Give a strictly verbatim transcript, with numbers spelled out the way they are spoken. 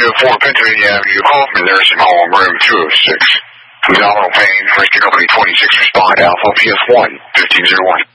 oh four Pennsylvania Avenue, Hoffman Nursing Home, room two oh six. Abdominal pain, first company twenty-six, respond Alpha P S one, fifteen oh one.